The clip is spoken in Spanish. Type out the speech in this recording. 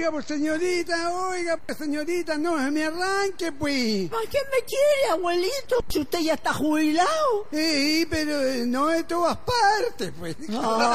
pues señorita, no me arranque, pues. ¿Para qué me quiere, abuelito? Si usted ya está jubilado. Sí, pero no de todas partes, pues.